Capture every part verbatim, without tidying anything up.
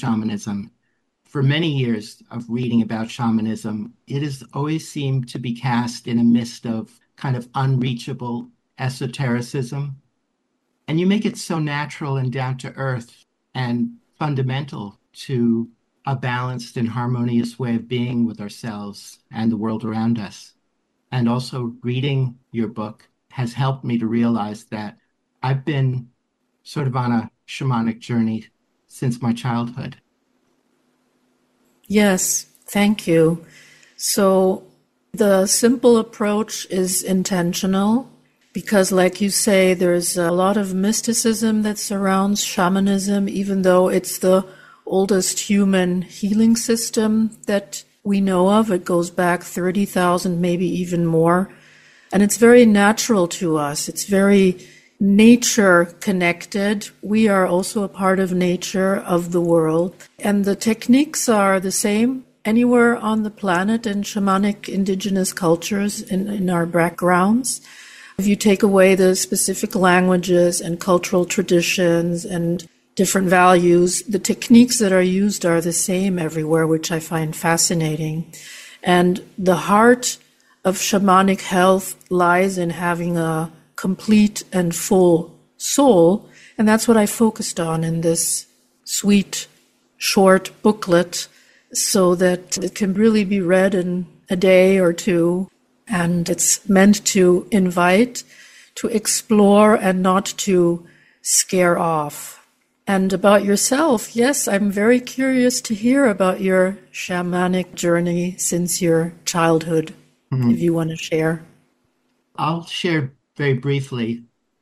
shamanism. For many years of reading about shamanism, it has always seemed to be cast in a mist of kind of unreachable esotericism. And you make it so natural and down to earth and fundamental to a balanced and harmonious way of being with ourselves and the world around us. And also reading your book has helped me to realize that I've been sort of on a shamanic journey since my childhood. Yes, thank you. So the simple approach is intentional because, like you say, there's a lot of mysticism that surrounds shamanism, even though it's the oldest human healing system that we know of. It goes back thirty thousand, maybe even more. And it's very natural to us. It's very nature connected. We are also a part of nature, of the world. And the techniques are the same anywhere on the planet in shamanic indigenous cultures in, in our backgrounds. If you take away the specific languages and cultural traditions and different values, the techniques that are used are the same everywhere, which I find fascinating. And the heart of shamanic health lies in having a complete and full soul, and that's what I focused on in this sweet, short booklet so that it can really be read in a day or two, and it's meant to invite, to explore, and not to scare off. And about yourself, yes, I'm very curious to hear about your shamanic journey since your childhood, mm-hmm. if you want to share. I'll share very briefly.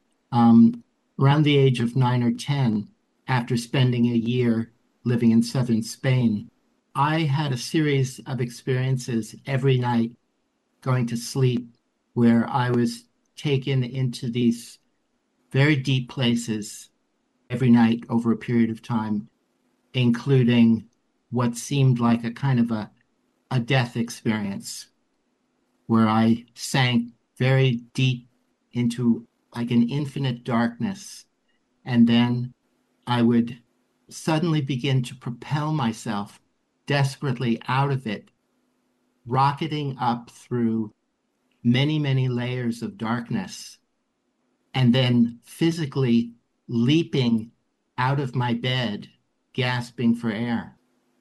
Um, around the age of nine or ten, after spending a year living in southern Spain, I had a series of experiences every night going to sleep where I was taken into these very deep places every night over a period of time, including what seemed like a kind of a, a death experience where I sank very deep into like an infinite darkness. And then I would suddenly begin to propel myself desperately out of it, rocketing up through many, many layers of darkness, and then physically leaping out of my bed, gasping for air.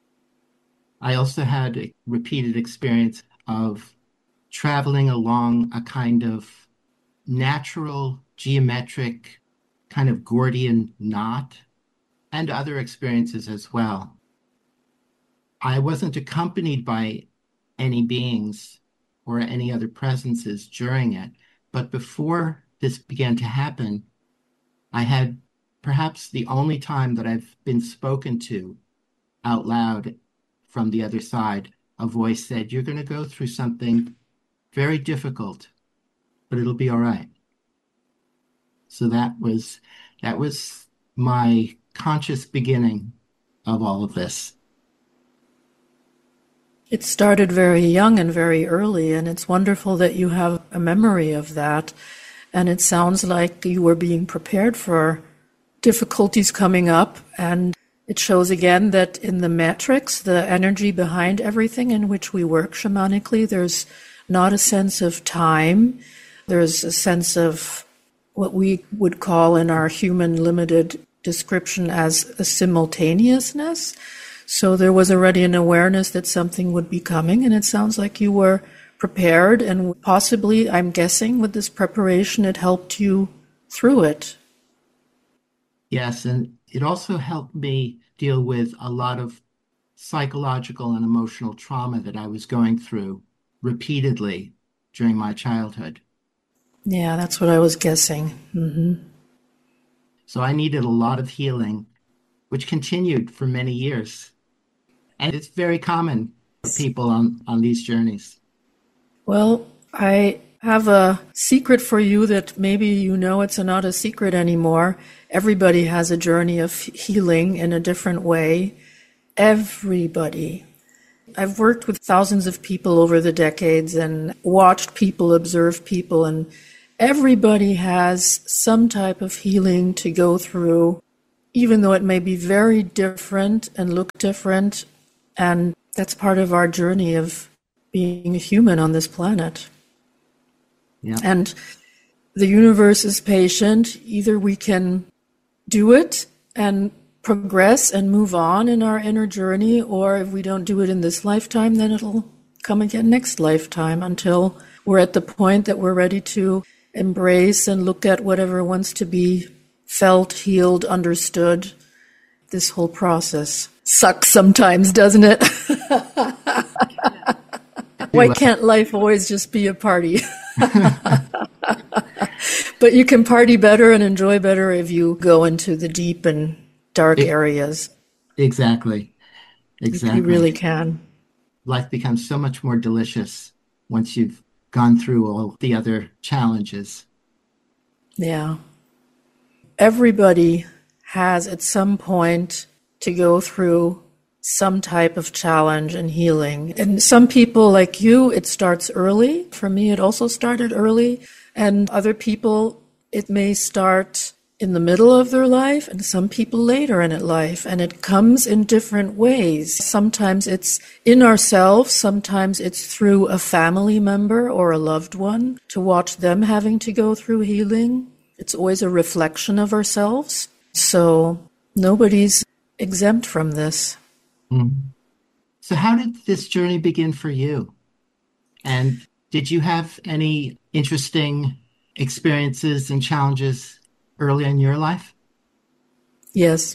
I also had a repeated experience of traveling along a kind of natural, geometric, kind of Gordian knot, and other experiences as well. I wasn't accompanied by any beings or any other presences during it, but before this began to happen, I had perhaps the only time that I've been spoken to out loud from the other side. A voice said, "You're going to go through something very difficult, but it'll be all right." So that was that was my conscious beginning of all of this. It started very young and very early, and it's wonderful that you have a memory of that. And it sounds like you were being prepared for difficulties coming up, and it shows again that in the matrix, the energy behind everything in which we work shamanically, there's not a sense of time. There's a sense of what we would call in our human limited description as a simultaneousness. So there was already an awareness that something would be coming, and it sounds like you were prepared, and possibly, I'm guessing, with this preparation, it helped you through it. Yes, and it also helped me deal with a lot of psychological and emotional trauma that I was going through repeatedly during my childhood. Yeah, that's what I was guessing. Mm-hmm. So I needed a lot of healing, which continued for many years. And it's very common for people on, on these journeys. Well, I have a secret for you that maybe you know it's not a secret anymore. Everybody has a journey of healing in a different way. Everybody. I've worked with thousands of people over the decades and watched people, observed people, and everybody has some type of healing to go through. even though it may be very different and look different. And that's part of our journey of being a human on this planet. Yeah. And the universe is patient. Either we can do it and progress and move on in our inner journey, or if we don't do it in this lifetime, then it'll come again next lifetime until we're at the point that we're ready to embrace and look at whatever wants to be felt, healed, understood. This whole process sucks sometimes, doesn't it? Why can't life always just be a party? But you can party better and enjoy better if you go into the deep and dark It- areas. exactly. Exactly. You really can. Life becomes so much more delicious once you've gone through all the other challenges. Yeah. Everybody has at some point to go through some type of challenge and healing. And some people like you, it starts early. For me, it also started early. And other people, it may start in the middle of their life, and some people later in life. And it comes in different ways. Sometimes it's in ourselves. Sometimes it's through a family member or a loved one, to watch them having to go through healing. It's always a reflection of ourselves. So nobody's exempt from this. Mhm. So how did this journey begin for you? And did you have any interesting experiences and challenges early in your life? Yes.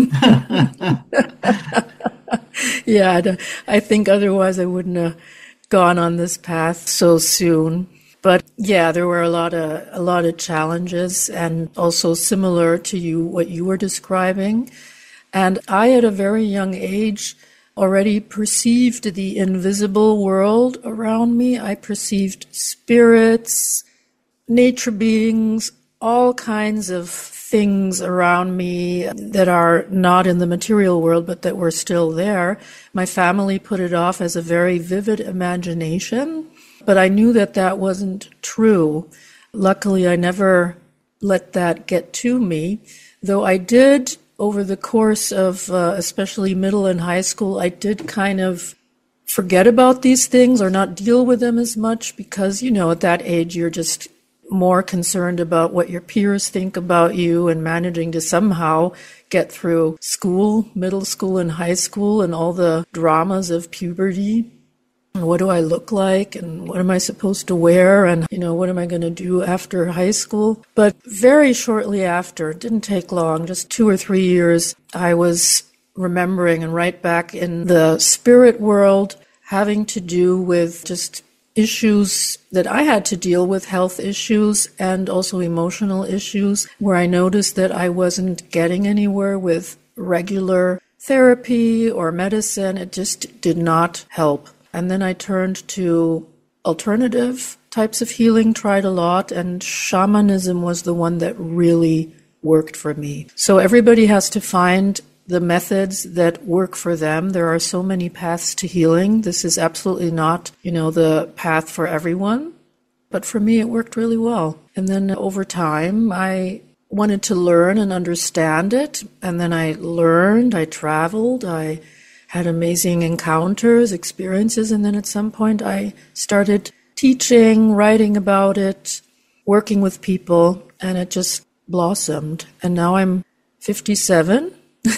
Yeah, I don't- I think otherwise I wouldn't have gone on this path so soon. But yeah, there were a lot of a lot of challenges, and also similar to you what you were describing. And I, at a very young age, already perceived the invisible world around me. I perceived spirits, nature beings, all kinds of things around me that are not in the material world, but that were still there. My family put it off as a very vivid imagination, but I knew that that wasn't true. Luckily, I never let that get to me, though I did, over the course of uh, especially middle and high school, I did kind of forget about these things or not deal with them as much because, you know, at that age, you're just more concerned about what your peers think about you and managing to somehow get through school, middle school and high school, and all the dramas of puberty. And what do I look like? And what am I supposed to wear? And, you know, what am I going to do after high school? But very shortly after, it didn't take long, just two or three years, I was remembering and right back in the spirit world, having to do with just issues that I had to deal with, health issues and also emotional issues, where I noticed that I wasn't getting anywhere with regular therapy or medicine. It just did not help. And then I turned to alternative types of healing, tried a lot, and shamanism was the one that really worked for me. So everybody has to find the methods that work for them. There are so many paths to healing. This is absolutely not, you know, the path for everyone. But for me, it worked really well. And then over time, I wanted to learn and understand it. And then I learned, I traveled, I had amazing encounters, experiences. And then at some point, I started teaching, writing about it, working with people, and it just blossomed. And now I'm fifty-seven.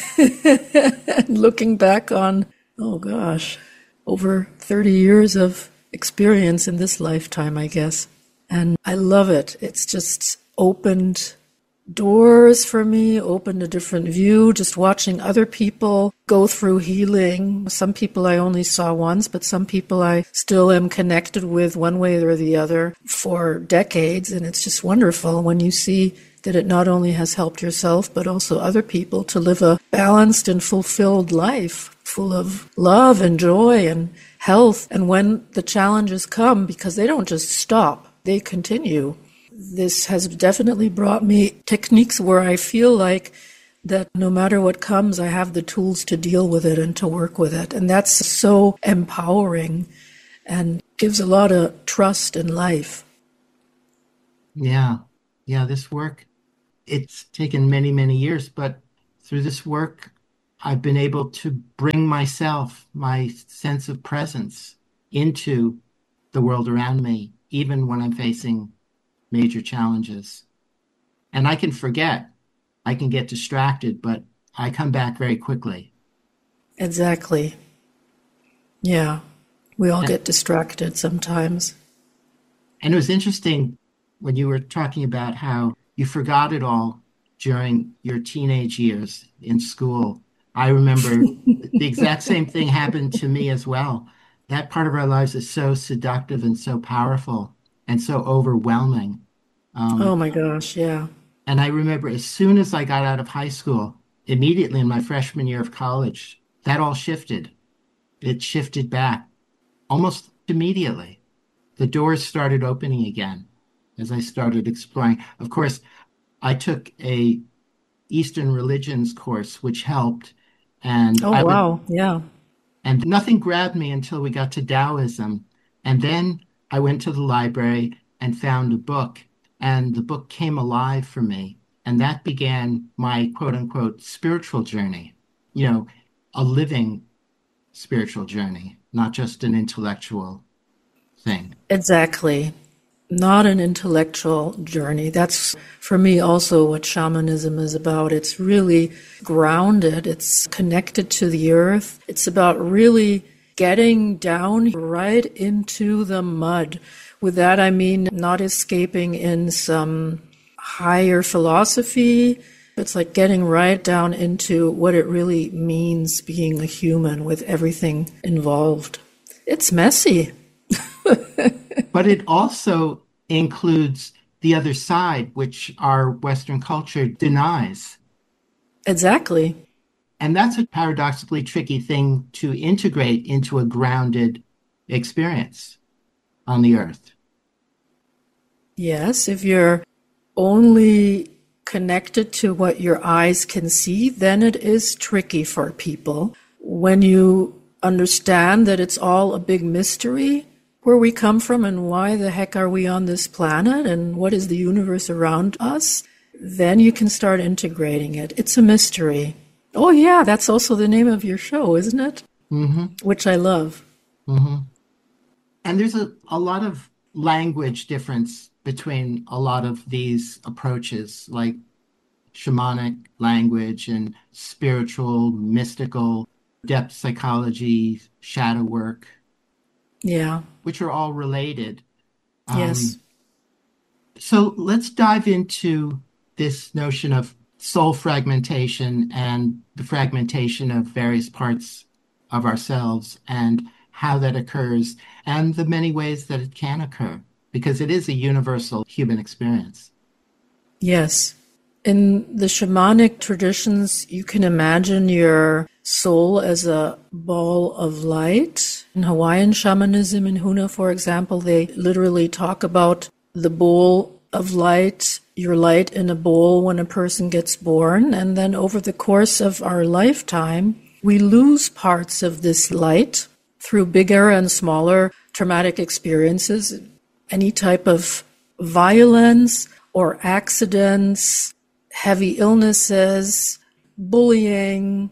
Looking back on, oh gosh, over thirty years of experience in this lifetime, I guess. And I love it. It's just opened doors for me, opened a different view, just watching other people go through healing. Some people I only saw once, but some people I still am connected with one way or the other for decades. And it's just wonderful when you see that it not only has helped yourself, but also other people to live a balanced and fulfilled life, full of love and joy and health. And when the challenges come, because they don't just stop, they continue. This has definitely brought me techniques where I feel like that no matter what comes, I have the tools to deal with it and to work with it. And that's so empowering and gives a lot of trust in life. Yeah. Yeah, this work, it's taken many, many years, but through this work, I've been able to bring myself, my sense of presence into the world around me, even when I'm facing major challenges. And I can forget, I can get distracted, but I come back very quickly. Exactly. Yeah. We all And, get distracted sometimes. and it was interesting when you were talking about how you forgot it all during your teenage years in school. I remember the exact same thing happened to me as well. That part of our lives is so seductive and so powerful and so overwhelming. Oh Um, my gosh, yeah. and I remember as soon as I got out of high school, immediately in my freshman year of college, that all shifted. It shifted back almost immediately. The doors started opening again as I started exploring. Of course, I took a Eastern religions course, which helped, and Oh I would, wow, yeah. and nothing grabbed me until we got to Taoism, and then I went to the library and found a book, and the book came alive for me, and that began my quote unquote spiritual journey. You know, a living spiritual journey, not just an intellectual thing. Exactly. Not an intellectual journey. That's for me also what shamanism is about. It's really grounded, it's connected to the earth. It's about really getting down right into the mud. With that, I mean not escaping in some higher philosophy. It's like getting right down into what it really means being a human with everything involved. It's messy. But it also includes the other side, which our Western culture denies. Exactly. And that's a paradoxically tricky thing to integrate into a grounded experience on the earth. Yes, if you're only connected to what your eyes can see, then it is tricky for people. When you understand that it's all a big mystery, where we come from and why the heck are we on this planet and what is the universe around us, then you can start integrating it. It's a mystery. Oh yeah, that's also the name of your show, isn't it? Mm-hmm. Which I love. Mm-hmm. And there's a, a lot of language difference between a lot of these approaches, like shamanic language and spiritual, mystical, depth psychology, shadow work, Yeah. which are all related. Yes. Um, so let's dive into this notion of soul fragmentation and the fragmentation of various parts of ourselves and how that occurs and the many ways that it can occur, because it is a universal human experience. Yes. In the shamanic traditions, you can imagine your soul as a ball of light. In Hawaiian shamanism, in Huna, for example, they literally talk about the bowl of light, your light in a bowl when a person gets born. And then over the course of our lifetime, we lose parts of this light through bigger and smaller traumatic experiences, any type of violence or accidents, heavy illnesses, bullying,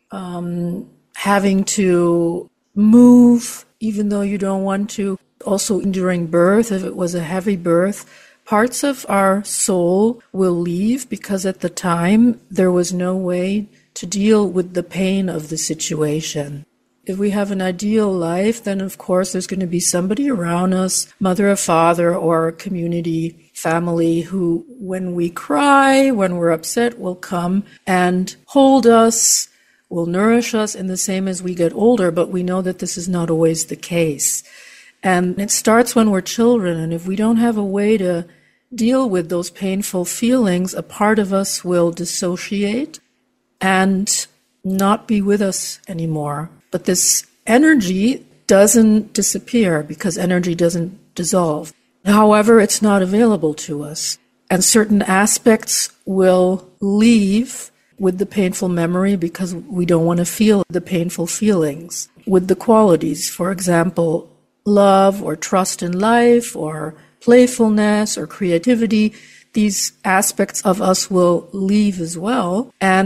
um, having to move even though you don't want to. Also during birth, if it was a heavy birth, parts of our soul will leave because at the time there was no way to deal with the pain of the situation. If we have an ideal life, then of course there's going to be somebody around us, mother or father or community, family, who when we cry, when we're upset, will come and hold us, will nourish us in the same as we get older, but we know that this is not always the case. And it starts when we're children, and if we don't have a way to deal with those painful feelings, a part of us will dissociate and not be with us anymore. But this energy doesn't disappear because energy doesn't dissolve. However, it's not available to us. And certain aspects will leave with the painful memory because we don't want to feel the painful feelings. With the qualities, for example, love or trust in life or playfulness or creativity, these aspects of us will leave as well. And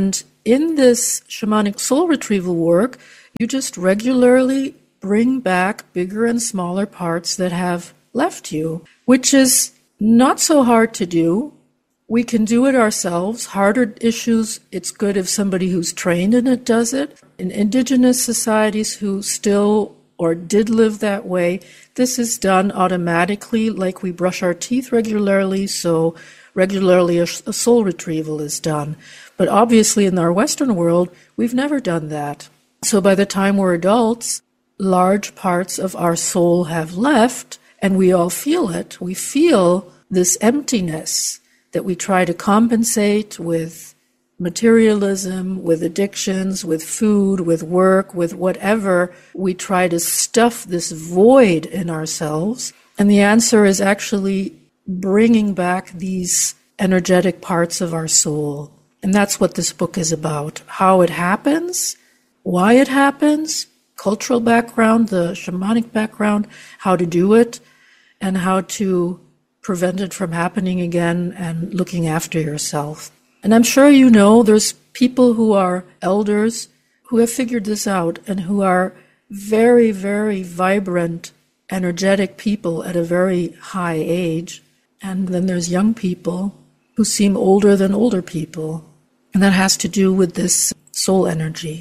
in this shamanic soul retrieval work, you just regularly bring back bigger and smaller parts that have left you, which is not so hard to do. We can do it ourselves. Harder issues, it's good if somebody who's trained in it does it. In indigenous societies who still or did live that way, this is done automatically, like we brush our teeth regularly, so regularly a, a soul retrieval is done. But obviously in our Western world, we've never done that. So by the time we're adults, large parts of our soul have left, and we all feel it. We feel this emptiness that we try to compensate with materialism, with addictions, with food, with work, with whatever. We try to stuff this void in ourselves. And the answer is actually bringing back these energetic parts of our soul. And that's what this book is about. How it happens, why it happens, cultural background, the shamanic background, how to do it, and how to prevent it from happening again, and looking after yourself. And I'm sure you know there's people who are elders who have figured this out and who are very, very vibrant, energetic people at a very high age. And then there's young people who seem older than older people. And that has to do with this soul energy.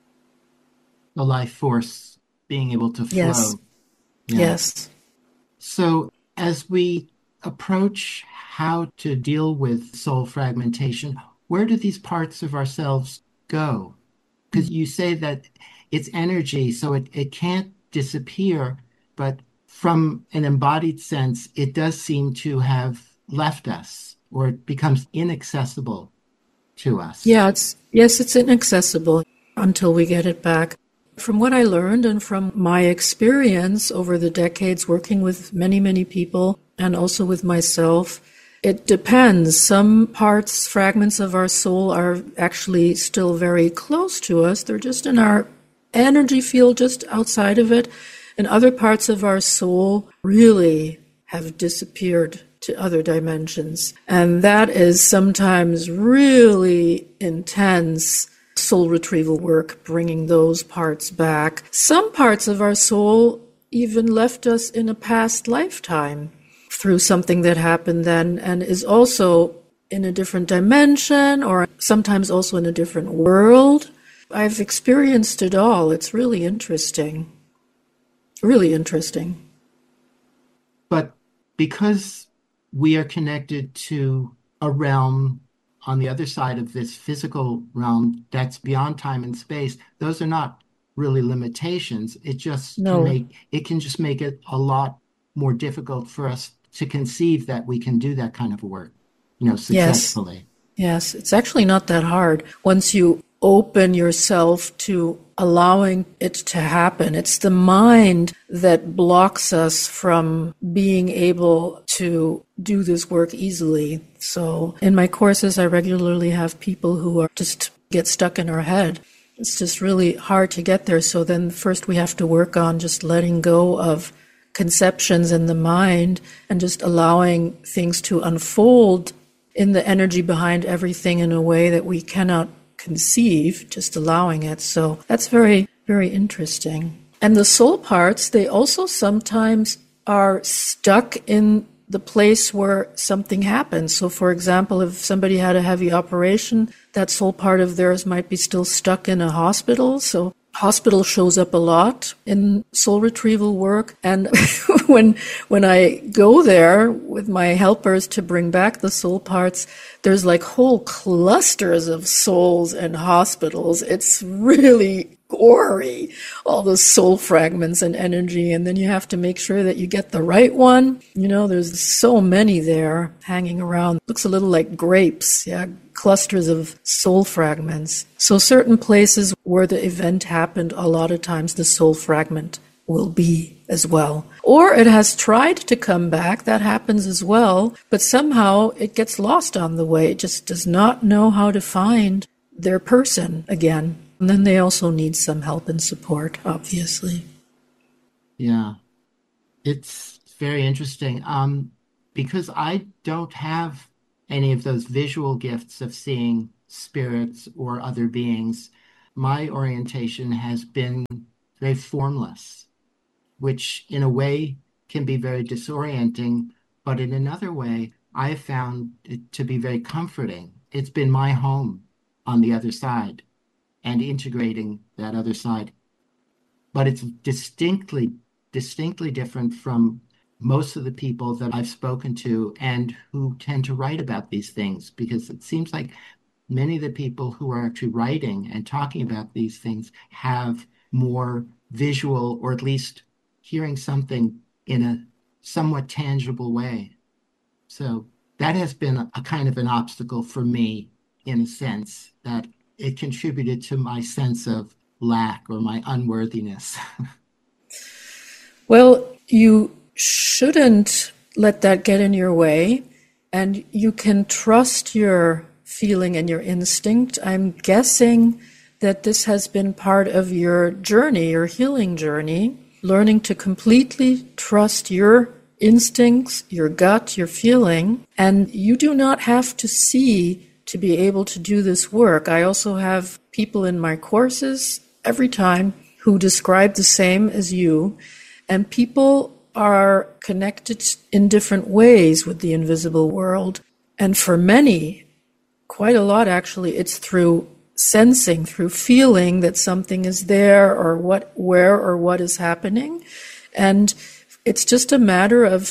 The life force being able to flow. Yes. Yeah. Yes. So as we approach how to deal with soul fragmentation, where do these parts of ourselves go? Because you say that it's energy, so it, it can't disappear, but from an embodied sense, it does seem to have left us, or it becomes inaccessible to us. Yeah, it's yes, it's inaccessible until we get it back. From what I learned and from my experience over the decades working with many, many people and also with myself, it depends. Some parts, fragments of our soul are actually still very close to us. They're just in our energy field, just outside of it. And other parts of our soul really have disappeared to other dimensions. And that is sometimes really intense soul retrieval work, bringing those parts back. Some parts of our soul even left us in a past lifetime through something that happened then, and is also in a different dimension, or sometimes also in a different world. I've experienced it all. It's really interesting. Really interesting. But because we are connected to a realm on the other side of this physical realm that's beyond time and space, those are not really limitations. It just No. can make it can just make it a lot more difficult for us to conceive that we can do that kind of work, you know, successfully. Yes, it's actually not that hard. Once you open yourself to allowing it to happen, it's the mind that blocks us from being able to do this work easily. So in my courses, I regularly have people who are just get stuck in our head. It's just really hard to get there. So then first we have to work on just letting go of conceptions in the mind and just allowing things to unfold in the energy behind everything in a way that we cannot conceive, just allowing it. So that's very, very interesting. And the soul parts, they also sometimes are stuck in the place where something happens. So for example, if somebody had a heavy operation, that soul part of theirs might be still stuck in a hospital. So hospital shows up a lot in soul retrieval work. And when when I go there with my helpers to bring back the soul parts, there's like whole clusters of souls in hospitals. It's really gory, all those soul fragments and energy. And then you have to make sure that you get the right one. You know, there's so many there hanging around. Looks a little like grapes, yeah, clusters of soul fragments. So certain places where the event happened, a lot of times the soul fragment will be as well. Or it has tried to come back, that happens as well, but somehow it gets lost on the way. It just does not know how to find their person again. And then they also need some help and support, obviously. Yeah, it's very interesting. Um, because I don't have any of those visual gifts of seeing spirits or other beings, my orientation has been very formless, which in a way can be very disorienting, but in another way, I have found it to be very comforting. It's been my home on the other side and integrating that other side. But it's distinctly, distinctly different from most of the people that I've spoken to and who tend to write about these things, because it seems like many of the people who are actually writing and talking about these things have more visual, or at least hearing something in a somewhat tangible way. So that has been a, a kind of an obstacle for me, in a sense, that it contributed to my sense of lack or my unworthiness. Well, you shouldn't let that get in your way, and you can trust your feeling and your instinct. I'm guessing that this has been part of your journey, your healing journey, learning to completely trust your instincts, your gut, your feeling, and you do not have to see to be able to do this work. I also have people in my courses every time who describe the same as you, and people are connected in different ways with the invisible world. And for many, quite a lot actually, it's through sensing, through feeling that something is there or what, where or what is happening. And it's just a matter of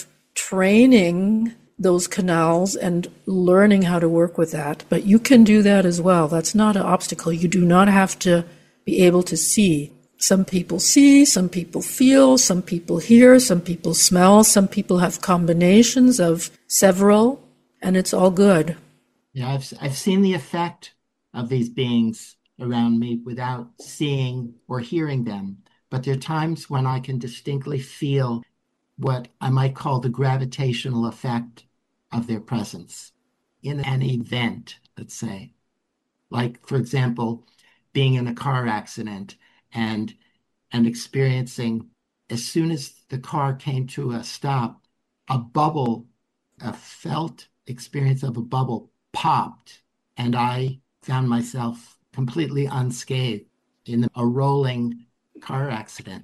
training those canals and learning how to work with that. But you can do that as well. That's not an obstacle. You do not have to be able to see. Some people see, some people feel, some people hear, some people smell, some people have combinations of several, and it's all good. Yeah, I've I've seen the effect of these beings around me without seeing or hearing them. But there are times when I can distinctly feel what I might call the gravitational effect of their presence in an event, let's say. Like, for example, being in a car accident and and experiencing, as soon as the car came to a stop, a bubble, a felt experience of a bubble popped, and I found myself completely unscathed in a rolling car accident.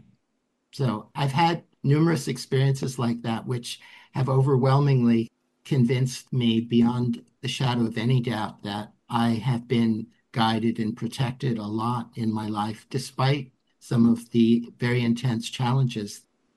So I've had numerous experiences like that, which have overwhelmingly convinced me beyond the shadow of any doubt that I have been guided and protected a lot in my life, despite some of the very intense challenges.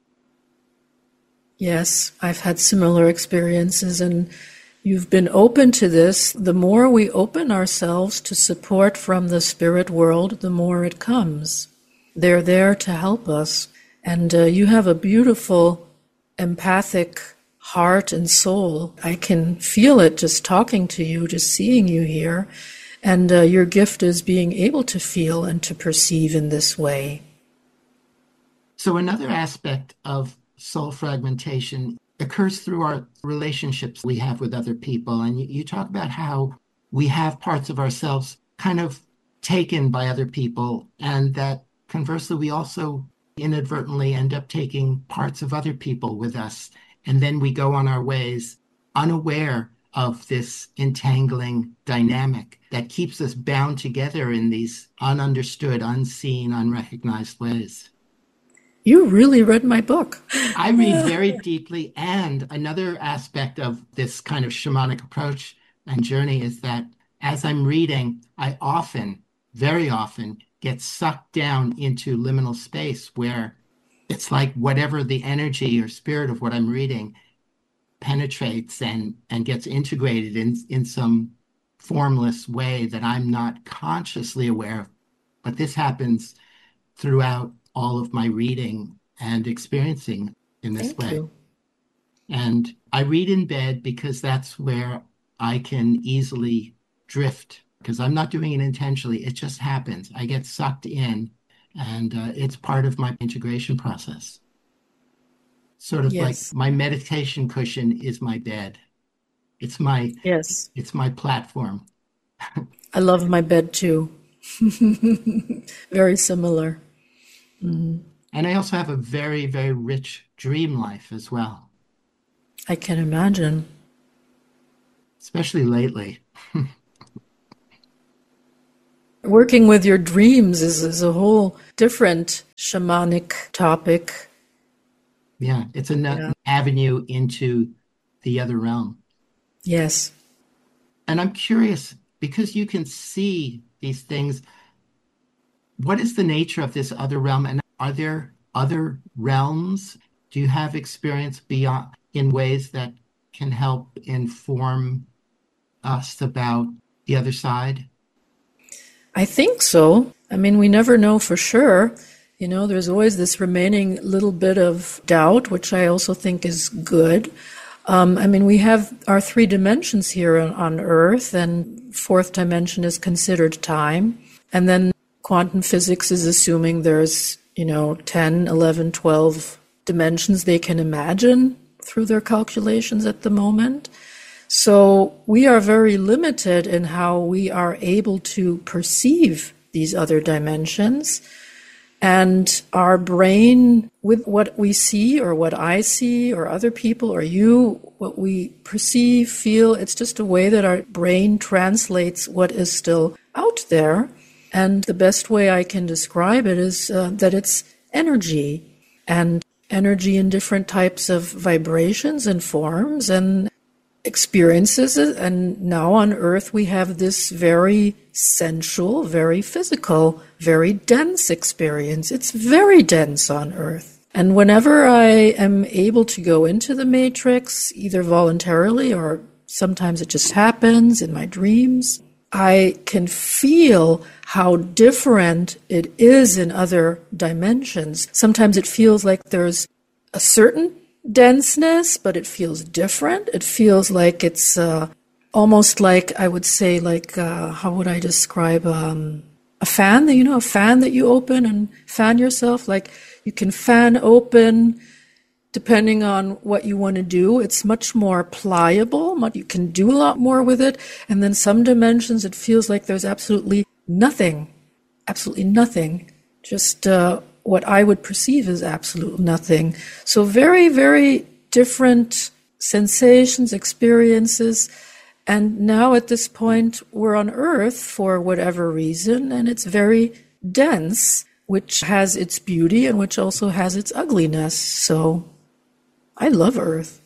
Yes, I've had similar experiences, and you've been open to this. The more we open ourselves to support from the spirit world, the more it comes. They're there to help us. And uh, you have a beautiful, empathic heart and soul. I can feel it just talking to you, just seeing you here. And uh, your gift is being able to feel and to perceive in this way. So another aspect of soul fragmentation occurs through our relationships we have with other people. And you, you talk about how we have parts of ourselves kind of taken by other people, and that conversely, we also inadvertently end up taking parts of other people with us. And then we go on our ways unaware of this entangling dynamic that keeps us bound together in these ununderstood, unseen, unrecognized ways. You really read my book. I read very deeply. And another aspect of this kind of shamanic approach and journey is that as I'm reading, I often, very often, get sucked down into liminal space where it's like whatever the energy or spirit of what I'm reading penetrates and, and gets integrated in, in some formless way that I'm not consciously aware of. But this happens throughout all of my reading and experiencing in this Thank way. you. And I read in bed because that's where I can easily drift, because I'm not doing it intentionally. It just happens. I get sucked in, and uh, it's part of my integration process. Sort of Yes. like my meditation cushion is my bed. It's my Yes. it's my platform. I love my bed too. Very similar. Mm-hmm. And I also have a very, very rich dream life as well. I can imagine. Especially lately. Working with your dreams is, is a whole different shamanic topic. Yeah, it's an Yeah. avenue into the other realm. Yes. And I'm curious, because you can see these things, what is the nature of this other realm? And are there other realms? Do you have experience beyond in ways that can help inform us about the other side? I think so. I mean, we never know for sure. You know, there's always this remaining little bit of doubt, which I also think is good. Um, I mean, we have our three dimensions here on, on Earth, and fourth dimension is considered time. And then quantum physics is assuming there's, you know, ten, eleven, twelve dimensions they can imagine through their calculations at the moment. So we are very limited in how we are able to perceive these other dimensions. And our brain, with what we see or what I see or other people or you, what we perceive, feel, it's just a way that our brain translates what is still out there. And the best way I can describe it is uh, that it's energy, and energy in different types of vibrations and forms and experiences. And now on Earth we have this very sensual, very physical, very dense experience. It's very dense on Earth. And whenever I am able to go into the matrix, either voluntarily or sometimes it just happens in my dreams, I can feel how different it is in other dimensions. Sometimes it feels like there's a certain denseness, but it feels different. It feels like it's uh, almost like, I would say, like, uh, how would I describe um, a fan that, you know, a fan that you open and fan yourself? Like you can fan open depending on what you want to do. It's much more pliable. You can do a lot more with it. And then some dimensions, it feels like there's absolutely nothing, absolutely nothing. Just uh, what I would perceive as absolute nothing. So very, very different sensations, experiences. And now at this point, we're on Earth for whatever reason, and it's very dense, which has its beauty and which also has its ugliness. So I love Earth.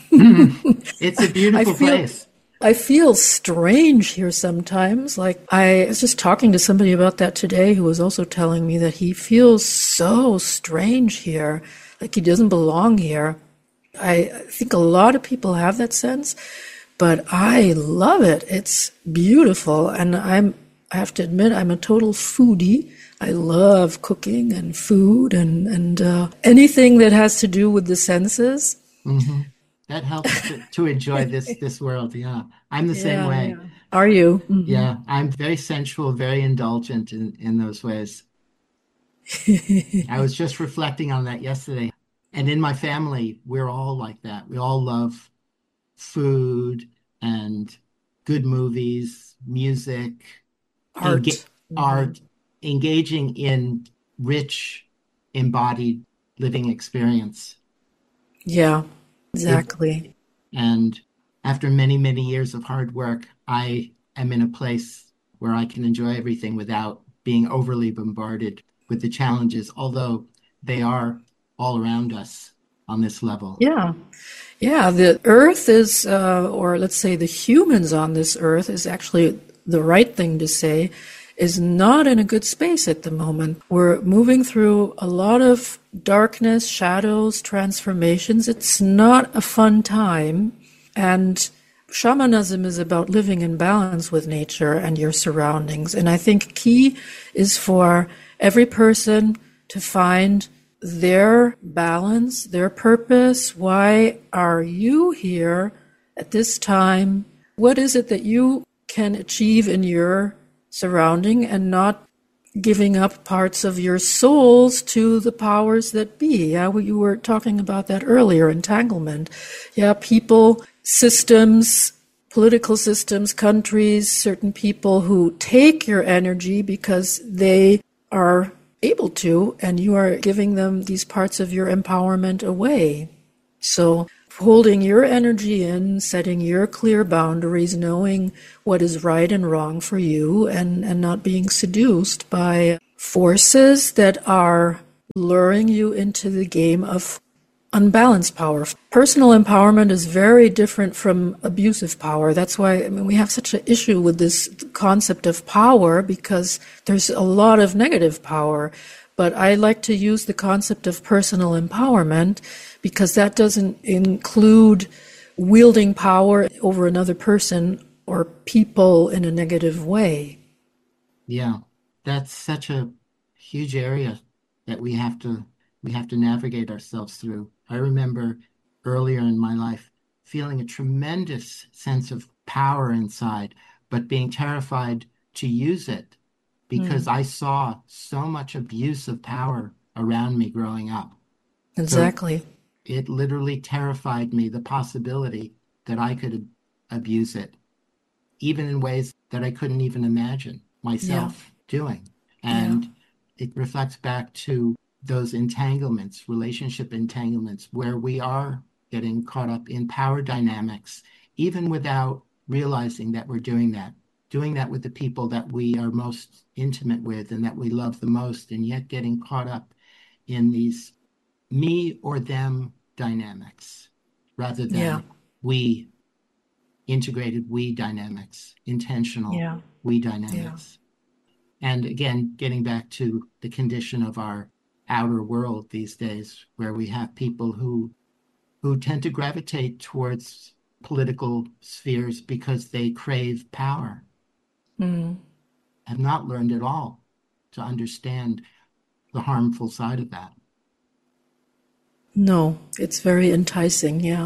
Mm, it's a beautiful I feel, place. I feel strange here sometimes. Like I was just talking to somebody about that today who was also telling me that he feels so strange here, like he doesn't belong here. I think a lot of people have that sense, but I love it. It's beautiful. And I'm, I have to admit, I'm a total foodie. I love cooking and food and, and uh, anything that has to do with the senses. Mm-hmm. That helps to, to enjoy this this world. Yeah, I'm the same Yeah, way. yeah. Are you? Mm-hmm. Yeah, I'm very sensual, very indulgent in, in those ways. I was just reflecting on that yesterday. And in my family, we're all like that. We all love food and good movies, music, Art. enga- Mm-hmm. art, engaging in rich, embodied living experience. Yeah, exactly. And after many, many years of hard work, I am in a place where I can enjoy everything without being overly bombarded with the challenges, although they are all around us on this level. Yeah. Yeah, the earth is, uh, or let's say the humans on this earth is actually the right thing to say, is not in a good space at the moment. We're moving through a lot of darkness, shadows, transformations. It's not a fun time. And shamanism is about living in balance with nature and your surroundings. And I think key is for every person to find their balance, their purpose. Why are you here at this time? What is it that you can achieve in your surrounding, and not giving up parts of your souls to the powers that be? Yeah, well, you were talking about that earlier, entanglement. Yeah, people, systems, political systems, countries, certain people who take your energy because they are able to, and you are giving them these parts of your empowerment away. So holding your energy in, setting your clear boundaries, knowing what is right and wrong for you, and, and not being seduced by forces that are luring you into the game of unbalanced power. Personal empowerment is very different from abusive power. That's why I mean, we have such an issue with this concept of power, because there's a lot of negative power. But I like to use the concept of personal empowerment because that doesn't include wielding power over another person or people in a negative way. Yeah, that's such a huge area that we have to we have to navigate ourselves through. I remember earlier in my life feeling a tremendous sense of power inside, but being terrified to use it because Mm. I saw so much abuse of power around me growing up. Exactly. So it literally terrified me, the possibility that I could ab- abuse it, even in ways that I couldn't even imagine Yeah. myself doing. Yeah. And it reflects back to those entanglements, relationship entanglements, where we are getting caught up in power dynamics, even without realizing that we're doing that, doing that with the people that we are most intimate with and that we love the most, and yet getting caught up in these me or them dynamics rather Yeah. than we, integrated we dynamics, intentional Yeah. we Yeah. dynamics. And again, getting back to the condition of our outer world these days, where we have people who who tend to gravitate towards political spheres because they crave power, Mm. have not learned at all to understand the harmful side of that. No, it's very enticing. Yeah.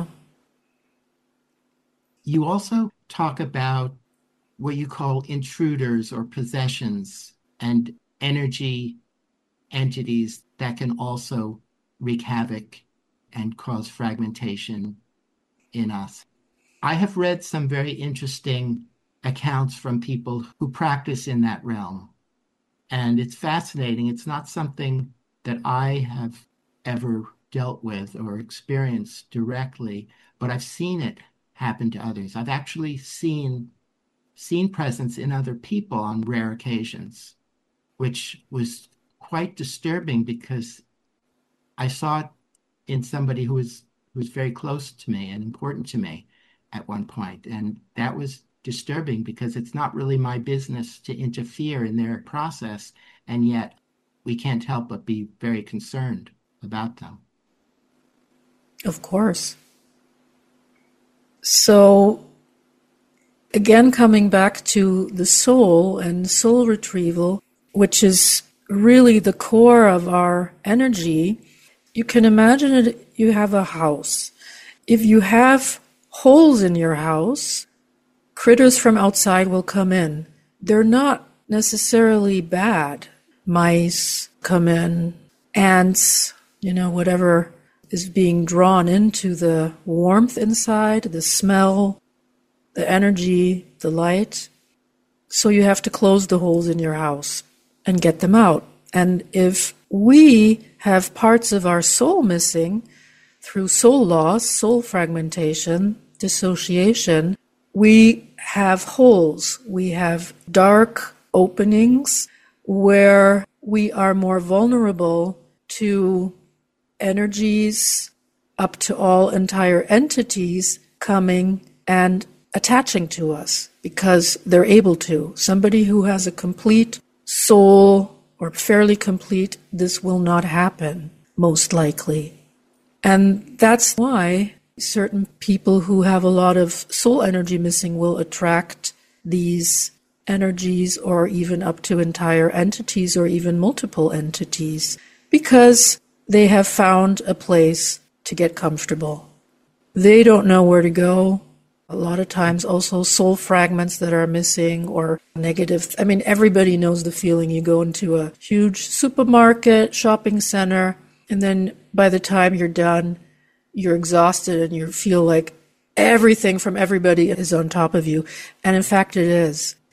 You also talk about what you call intruders or possessions and energy entities that can also wreak havoc and cause fragmentation in us. I have read some very interesting accounts from people who practice in that realm. And it's fascinating. It's not something that I have ever dealt with or experienced directly, but I've seen it happen to others. I've actually seen seen presence in other people on rare occasions, which was quite disturbing because I saw it in somebody who was who was very close to me and important to me at one point, and that was disturbing because it's not really my business to interfere in their process, and yet we can't help but be very concerned about them. Of course. So, again, coming back to the soul and soul retrieval, which is really the core of our energy, you can imagine it, you have a house. If you have holes in your house, critters from outside will come in. They're not necessarily bad. Mice come in, ants, you know, whatever is being drawn into the warmth inside, the smell, the energy, the light. So you have to close the holes in your house and get them out. And if we have parts of our soul missing through soul loss, soul fragmentation, dissociation, we have holes. We have dark openings where we are more vulnerable to energies, up to all entire entities coming and attaching to us because they're able to. Somebody who has a complete soul or fairly complete, this will not happen, most likely. And that's why certain people who have a lot of soul energy missing will attract these energies or even up to entire entities or even multiple entities because they have found a place to get comfortable. They don't know where to go. A lot of times also soul fragments that are missing or negative. I mean, everybody knows the feeling. You go into a huge supermarket, shopping center, and then by the time you're done, you're exhausted and you feel like everything from everybody is on top of you. And in fact, it is.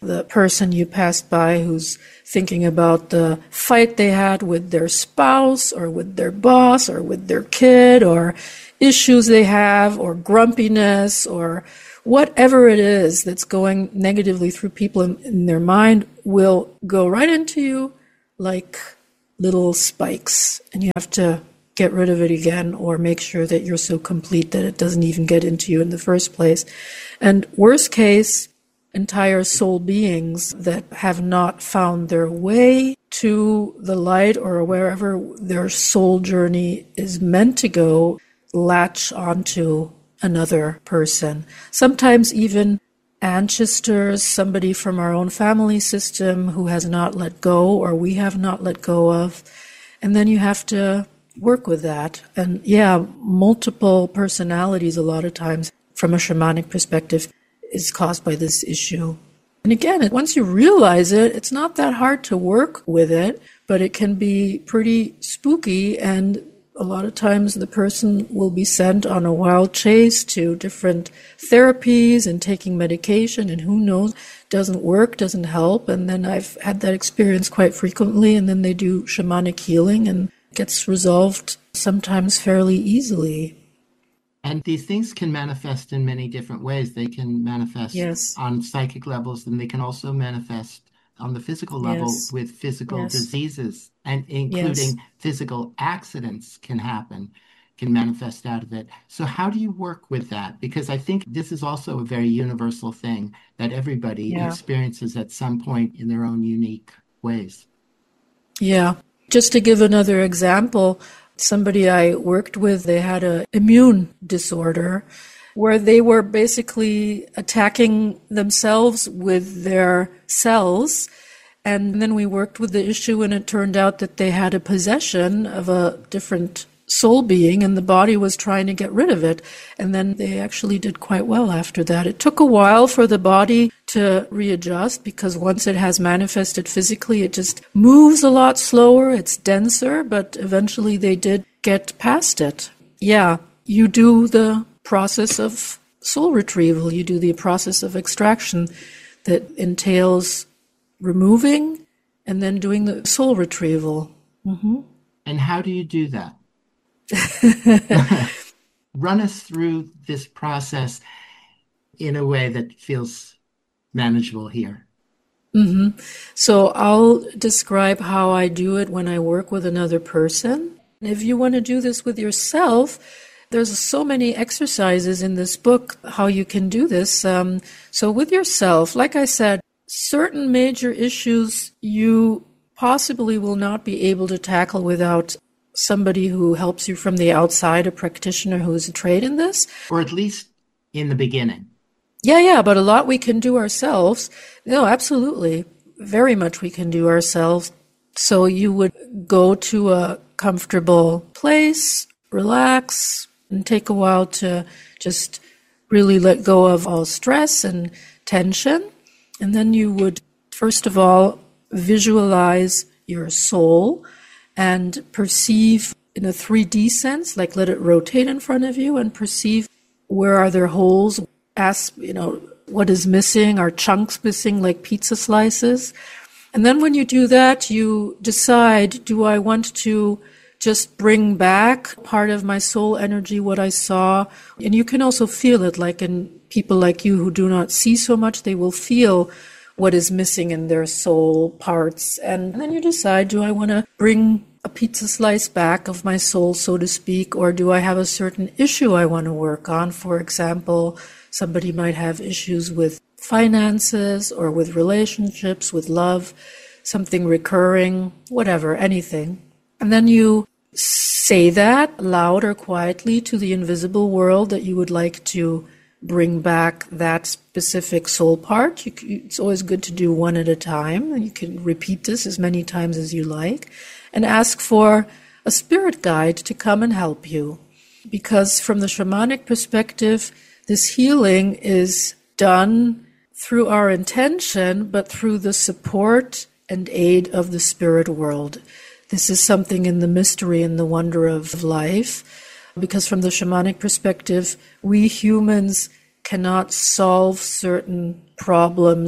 the person you passed by who's thinking about the fight they had with their spouse or with their boss or with their kid or issues they have or grumpiness or whatever it is that's going negatively through people in, in their mind will go right into you like little spikes, and you have to get rid of it again or make sure that you're so complete that it doesn't even get into you in the first place. And worst case, entire soul beings that have not found their way to the light or wherever their soul journey is meant to go latch onto another person. Sometimes even ancestors, somebody from our own family system who has not let go or we have not let go of. And then you have to work with that. And yeah, multiple personalities a lot of times from a shamanic perspective is caused by this issue. And again, once you realize it, it's not that hard to work with it, but it can be pretty spooky, and a lot of times the person will be sent on a wild chase to different therapies and taking medication, and who knows, doesn't work, doesn't help. And then I've had that experience quite frequently, and then they do shamanic healing and it gets resolved sometimes fairly easily. And these things can manifest in many different ways. They can manifest Yes. on psychic levels, and they can also manifest on the physical level Yes. with physical Yes. diseases, and including Yes. physical accidents can happen, can manifest out of it. So how do you work with that? Because I think this is also a very universal thing that everybody Yeah. experiences at some point in their own unique ways. Yeah. Just to give another example, somebody I worked with, they had an immune disorder where they were basically attacking themselves with their cells. And then we worked with the issue, and it turned out that they had a possession of a different soul being, and the body was trying to get rid of it. And then they actually did quite well after that. It took a while for the body to readjust, because once it has manifested physically, it just moves a lot slower, it's denser, but eventually they did get past it. Yeah, you do the process of soul retrieval, you do the process of extraction that entails removing and then doing the soul retrieval. Mm-hmm. And how do you do that? Run us through this process in a way that feels manageable here. Mm-hmm. So I'll describe how I do it when I work with another person. If you want to do this with yourself, there's so many exercises in this book how you can do this. Um, so with yourself, like I said, certain major issues you possibly will not be able to tackle without somebody who helps you from the outside, a practitioner who's trained in this. Or at least in the beginning. Yeah, yeah, but a lot we can do ourselves. No, absolutely. Very much we can do ourselves. So you would go to a comfortable place, relax, and take a while to just really let go of all stress and tension. And then you would, first of all, visualize your soul and perceive in a three D sense, like let it rotate in front of you and perceive where are there holes. Ask, you know, what is missing? Are chunks missing like pizza slices? And then when you do that, you decide, do I want to just bring back part of my soul energy, what I saw? And you can also feel it, like in people like you who do not see so much, they will feel what is missing in their soul parts. And then you decide, do I want to bring a pizza slice back of my soul, so to speak, or do I have a certain issue I want to work on? For example, somebody might have issues with finances or with relationships, with love, something recurring, whatever, anything. And then you say that loud or quietly to the invisible world that you would like to bring back that specific soul part. You, it's always good to do one at a time. You can repeat this as many times as you like and ask for a spirit guide to come and help you. Because from the shamanic perspective, this healing is done through our intention, but through the support and aid of the spirit world. This is something in the mystery and the wonder of life. Because from the shamanic perspective, we humans cannot solve certain problems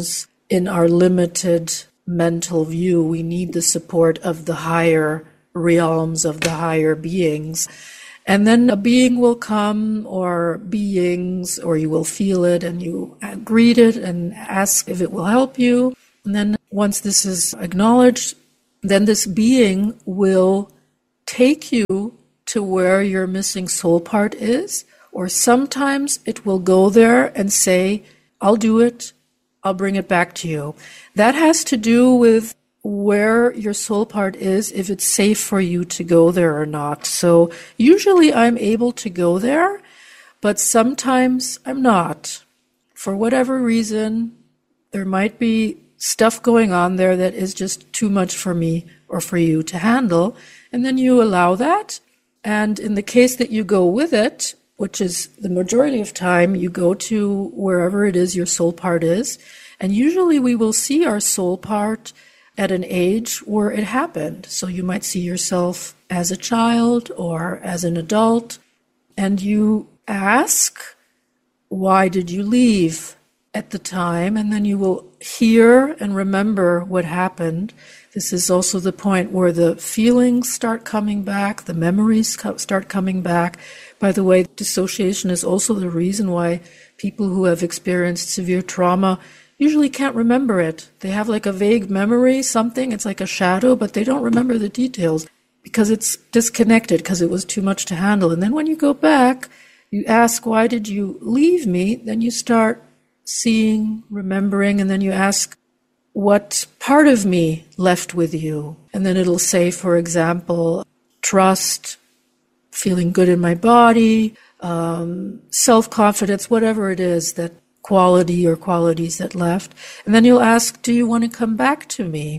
in our limited mental view, we need the support of the higher realms, of the higher beings. And then a being will come, or beings, or you will feel it and you greet it and ask if it will help you. And then once this is acknowledged, then this being will take you to where your missing soul part is. Or sometimes it will go there and say, I'll do it. I'll bring it back to you. That has to do with where your soul part is, if it's safe for you to go there or not. So usually I'm able to go there, but sometimes I'm not. For whatever reason, there might be stuff going on there that is just too much for me or for you to handle. And then you allow that. And in the case that you go with it, which is the majority of time, you go to wherever it is your soul part is. And usually we will see our soul part at an age where it happened. So you might see yourself as a child or as an adult, and you ask, why did you leave at the time? And then you will hear and remember what happened. This is also the point where the feelings start coming back, the memories co- start coming back. By the way, dissociation is also the reason why people who have experienced severe trauma usually can't remember it. They have like a vague memory, something, it's like a shadow, but they don't remember the details because it's disconnected, because it was too much to handle. And then when you go back, you ask, why did you leave me? Then you start seeing, remembering, and then you ask, what part of me left with you? And then it'll say, for example, trust, feeling good in my body, um, self-confidence, whatever it is, that quality or qualities that left. And then you'll ask, do you want to come back to me?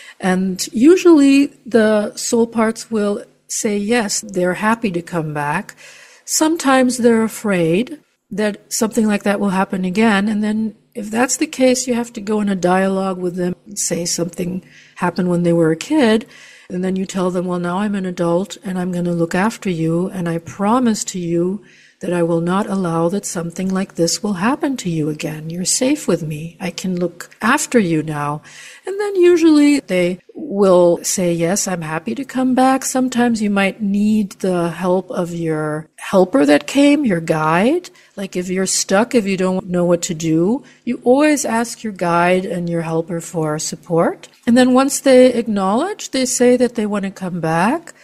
And usually the soul parts will say yes, they're happy to come back. Sometimes they're afraid that something like that will happen again. And then if that's the case, you have to go in a dialogue with them and say something happened when they were a kid. And then you tell them, well, now I'm an adult and I'm going to look after you. And I promise to you that I will not allow that something like this will happen to you again. You're safe with me. I can look after you now. And then usually they will say, yes, I'm happy to come back. Sometimes you might need the help of your helper that came, your guide. Like if you're stuck, if you don't know what to do, you always ask your guide and your helper for support. And then once they acknowledge, they say that they want to come back,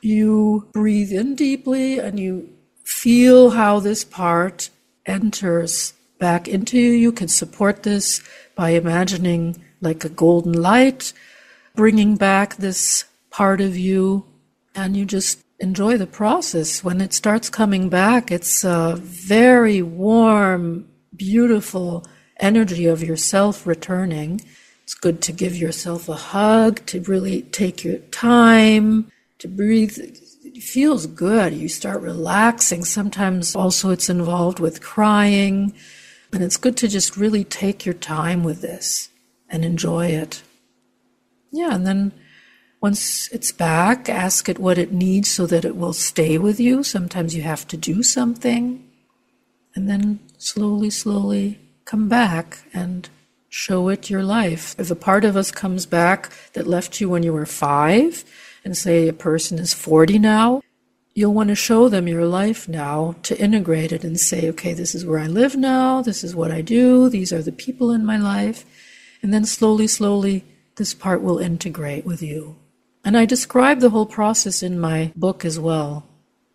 you breathe in deeply and you feel how this part enters back into you. You can support this by imagining like a golden light, bringing back this part of you, and you just enjoy the process. When it starts coming back, it's a very warm, beautiful energy of yourself returning. It's good to give yourself a hug, to really take your time, to breathe. It feels good. You start relaxing. Sometimes also it's involved with crying. And it's good to just really take your time with this and enjoy it. Yeah, and then once it's back, ask it what it needs so that it will stay with you. Sometimes you have to do something. And then slowly, slowly come back and show it your life. If a part of us comes back that left you when you were five, and say a person is forty now, you'll want to show them your life now to integrate it and say, okay, this is where I live now, this is what I do, these are the people in my life. And then slowly, slowly, this part will integrate with you. And I describe the whole process in my book as well.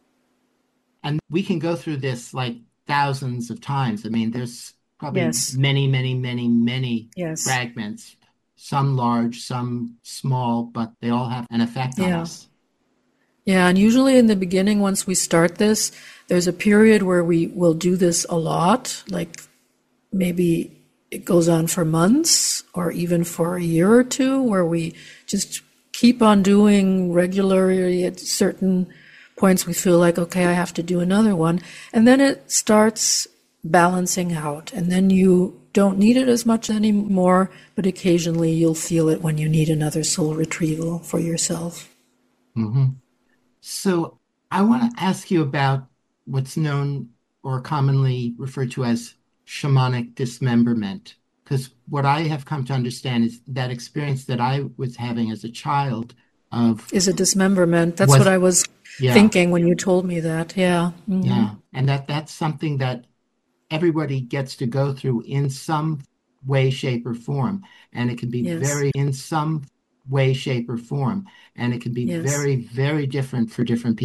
And we can go through this like thousands of times. I mean, there's probably Yes. many, many, many, many Yes. fragments. Some large, some small, but they all have an effect on Yeah. us. Yeah, and usually in the beginning, once we start this, there's a period where we will do this a lot, like maybe it goes on for months or even for a year or two, where we just keep on doing regularly. At certain points we feel like, okay, I have to do another one. And then it starts balancing out, and then you don't need it as much anymore, but occasionally you'll feel it when you need another soul retrieval for yourself. Mm-hmm. So I want to ask you about what's known or commonly referred to as shamanic dismemberment, Because what I have come to understand is that experience that I was having as a child of Is a dismemberment. That's was, what I was yeah, thinking when you told me that. Yeah. Mhm. yeah. And that that's something that everybody gets to go through in some way, shape, or form. And it can be Yes. very, in some way, shape, or form. And it can be Yes. very, very different for different people.